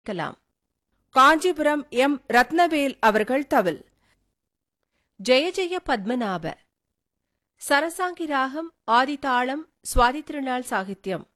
Kalam. Kanchipuram M. Rathnavel அவர்கள் தவில். ஜெய ஜெய பத்மநாப. சரசாங்கி ராகம், ஆதிதாளம், சுவாதி திருநாள் சாகித்யம்.